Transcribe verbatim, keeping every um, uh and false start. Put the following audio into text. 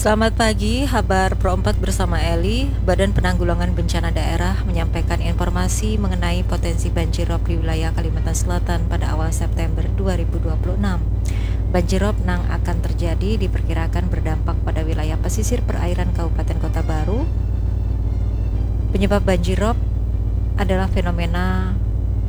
Selamat pagi, kabar Pro empat bersama Eli. Badan Penanggulangan Bencana Daerah menyampaikan informasi mengenai potensi banjirop di wilayah Kalimantan Selatan pada awal September dua ribu dua puluh enam. Banjirop yang akan terjadi diperkirakan berdampak pada wilayah pesisir perairan Kabupaten Kota Baru. Penyebab banjirop adalah fenomena